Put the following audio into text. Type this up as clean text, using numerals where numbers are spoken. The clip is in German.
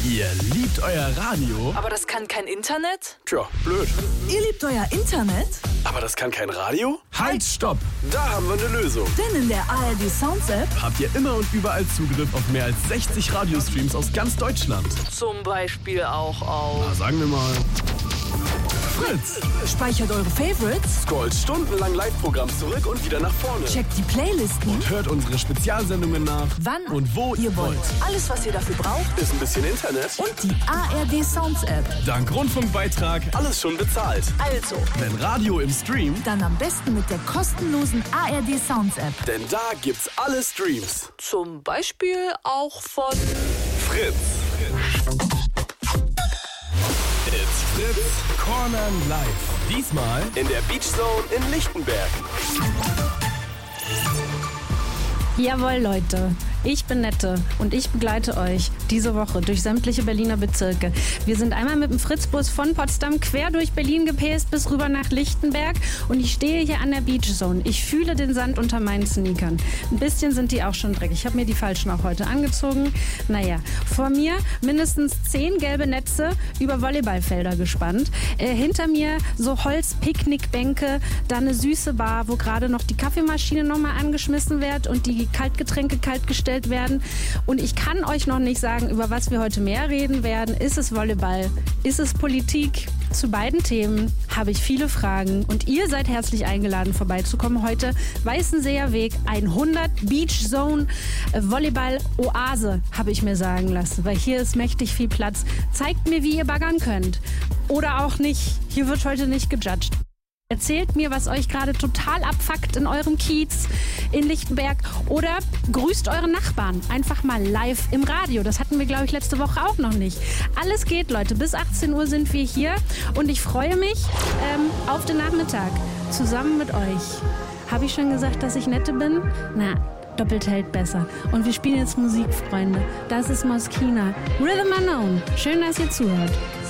Ihr liebt euer Radio? Aber das kann kein Internet? Tja, blöd. Ihr liebt euer Internet? Aber das kann kein Radio? Halt, stopp! Da haben wir eine Lösung. Denn in der ARD Sounds App Habt ihr immer und überall Zugriff auf mehr als 60 Radiostreams aus ganz Deutschland. Zum Beispiel auch auf... Na, sagen wir mal... Fritz! speichert eure Favorites, Scrollt stundenlang Live-Programm zurück und wieder nach vorne. checkt die Playlisten, Und hört unsere Spezialsendungen nach, wann und wo ihr wollt. Alles, was ihr dafür braucht Ist ein bisschen Internet und die ARD Sounds App. dank Rundfunkbeitrag alles schon bezahlt. Also, Wenn Radio im Stream, Dann am besten mit der kostenlosen ARD Sounds App. denn da gibt's alle Streams. zum Beispiel auch von... Fritz. It's Fritz Cornern Live. Diesmal in der Beach Zone in Lichtenberg. Jawohl, Leute. Ich bin Nette und ich begleite euch diese Woche durch sämtliche Berliner Bezirke. Wir sind einmal mit dem Fritzbus von Potsdam quer durch Berlin gepäst bis rüber nach Lichtenberg und ich stehe hier an der Beach Zone. Ich fühle den Sand unter meinen Sneakern. Ein bisschen sind die auch schon dreckig. Ich habe mir die falschen auch heute angezogen. Naja, vor mir mindestens 10 gelbe Netze über Volleyballfelder gespannt. Hinter mir so Holz-Picknickbänke, da eine süße Bar, wo gerade noch die Kaffeemaschine nochmal angeschmissen wird und die Kaltgetränke kaltgestellt werden. Und ich kann euch noch nicht sagen, über was wir heute mehr reden werden. Ist es Volleyball? Ist es Politik? Zu beiden Themen habe ich viele Fragen und ihr seid herzlich eingeladen, vorbeizukommen heute. Weißenseer Weg 100, Beach Zone, Volleyball-Oase, habe ich mir sagen lassen, weil hier ist mächtig viel Platz. Zeigt mir, wie ihr baggern könnt. Oder auch nicht. Hier wird heute nicht gejudged. Erzählt mir, was euch gerade total abfuckt in eurem Kiez in Lichtenberg oder grüßt eure Nachbarn einfach mal live im Radio. Das hatten wir, glaube ich, letzte Woche auch noch nicht. Alles geht, Leute. Bis 18 Uhr sind wir hier und ich freue mich auf den Nachmittag zusammen mit euch. Habe ich schon gesagt, dass ich Nette bin? Na, doppelt hält besser. Und wir spielen jetzt Musik, Freunde. Das ist Moskina. Rhythm Unknown. Schön, dass ihr zuhört.